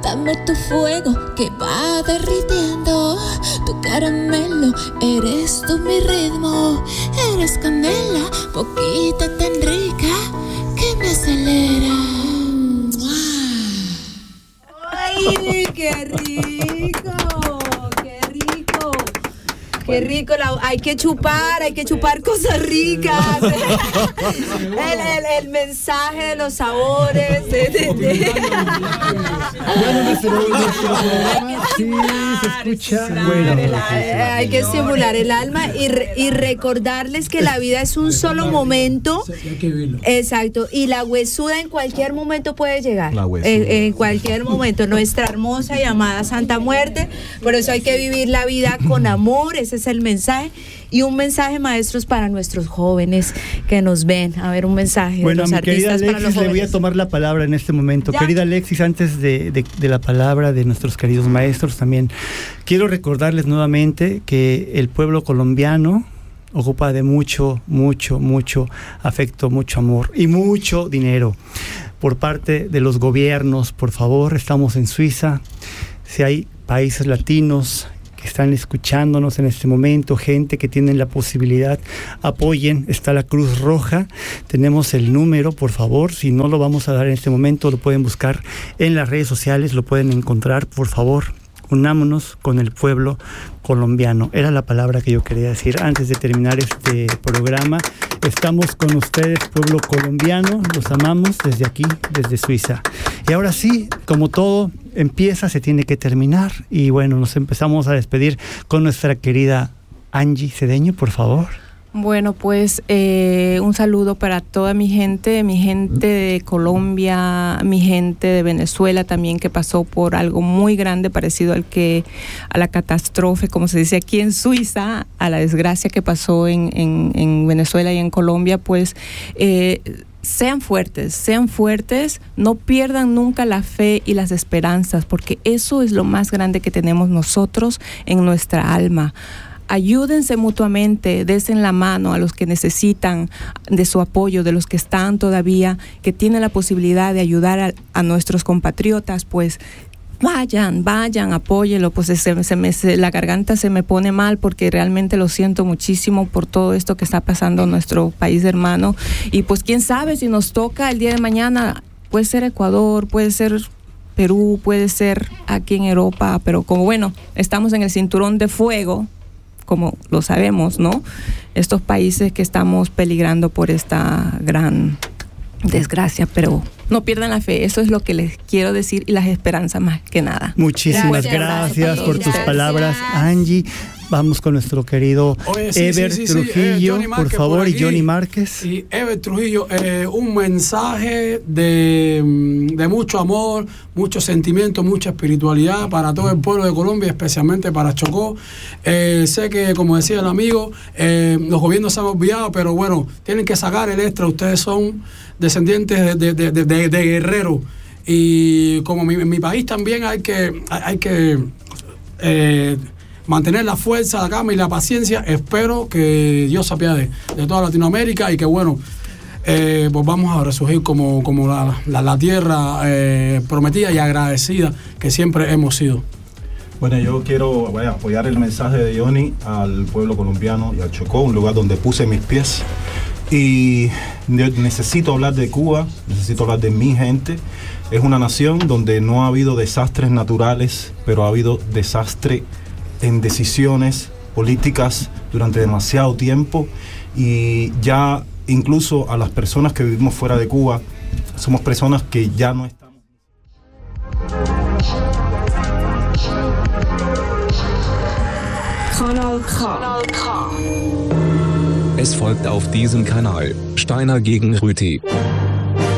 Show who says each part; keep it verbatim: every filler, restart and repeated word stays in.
Speaker 1: Dame tu fuego que va derritiendo. Tu caramelo, eres tú mi ritmo. Eres canela, poquita tan rica que me acelera.
Speaker 2: ¡Ay, qué rico! ¡Qué rico! ¡Qué rico! La, hay que chupar, hay que chupar cosas ricas. el, el, el mensaje de los sabores. De, de, de.
Speaker 3: Bueno, nuestro, nuestro programa sí se escucha. Bueno,
Speaker 2: el, hay que estimular el alma y, re, y recordarles que la vida es un solo momento. Exacto. Y la huesuda en cualquier momento puede llegar. En, en cualquier momento. Nuestra hermosa y amada Santa Muerte. Por eso hay que vivir la vida con amor. Ese es el mensaje. Y un mensaje, maestros, para nuestros jóvenes que nos ven. A ver, un mensaje
Speaker 3: bueno,
Speaker 2: de los
Speaker 3: a mi
Speaker 2: artistas
Speaker 3: querida
Speaker 2: para los
Speaker 3: Alexis, le voy a
Speaker 2: jóvenes.
Speaker 3: tomar la palabra en este momento.
Speaker 2: ¿Ya?
Speaker 3: Querida Alexis, antes de, de, de la palabra de nuestros queridos maestros también, quiero recordarles nuevamente que el pueblo colombiano ocupa de mucho, mucho, mucho afecto, mucho amor y mucho dinero por parte de los gobiernos. Por favor, estamos en Suiza. Si hay países latinos que están escuchándonos en este momento, gente que tienen la posibilidad, apoyen. Está la Cruz Roja, tenemos el número, por favor. Si no lo vamos a dar en este momento, lo pueden buscar en las redes sociales, lo pueden encontrar. Por favor, unámonos con el pueblo colombiano. Era la palabra que yo quería decir antes de terminar este programa. Estamos con ustedes, pueblo colombiano, los amamos desde aquí, desde Suiza. Y ahora sí, como todo empieza, se tiene que terminar. Y bueno, nos empezamos a despedir con nuestra querida Angie Cedeño, por favor.
Speaker 4: Bueno, pues eh, un saludo para toda mi gente, mi gente de Colombia, mi gente de Venezuela también, que pasó por algo muy grande parecido al que a la catástrofe, como se dice aquí en Suiza, a la desgracia que pasó en, en, en Venezuela y en Colombia. Pues eh, sean fuertes, sean fuertes, no pierdan nunca la fe y las esperanzas, porque eso es lo más grande que tenemos nosotros en nuestra alma. Ayúdense mutuamente, desen la mano a los que necesitan de su apoyo, de los que están todavía, que tienen la posibilidad de ayudar a, a nuestros compatriotas. Pues vayan, vayan, apóyenlo. Pues se, se me, se, la garganta se me pone mal porque realmente lo siento muchísimo por todo esto que está pasando en nuestro país hermano. Y pues quién sabe si nos toca el día de mañana, puede ser Ecuador, puede ser Perú, puede ser aquí en Europa, pero como bueno, estamos en el cinturón de fuego, como lo sabemos, ¿no? Estos países que estamos peligrando por esta gran desgracia, pero no pierdan la fe, eso es lo que les quiero decir, y las esperanzas más que nada.
Speaker 3: Muchísimas gracias, gracias por tus palabras, Angie. Vamos con nuestro querido Oye, sí, Ever sí, sí, Trujillo, sí, eh, por favor, por y Johnny Márquez.
Speaker 5: Y Ever Trujillo, eh, un mensaje de, de mucho amor, mucho sentimiento, mucha espiritualidad para todo el pueblo de Colombia, especialmente para Chocó. Eh, sé que, como decía el amigo, eh, los gobiernos se han olvidado, pero bueno, tienen que sacar el extra. Ustedes son descendientes de, de, de, de, de guerreros. Y como mi, en mi país también hay que... Hay que eh, mantener la fuerza, la calma y la paciencia. Espero que Dios se apiade de toda Latinoamérica y que bueno, eh, pues vamos a resurgir como, como la, la, la tierra eh, prometida y agradecida que siempre hemos sido.
Speaker 6: Bueno, yo quiero bueno, apoyar el mensaje de Johnny al pueblo colombiano y al Chocó, un lugar donde puse mis pies. Y necesito hablar de Cuba, necesito hablar de mi gente. Es una nación donde no ha habido desastres naturales, pero ha habido desastre en decisiones políticas durante demasiado tiempo, y ya incluso a las personas que vivimos fuera de Cuba somos personas que ya no estamos.
Speaker 7: Kanal K.
Speaker 8: Es folgt auf diesem Kanal Steiner gegen Rüti.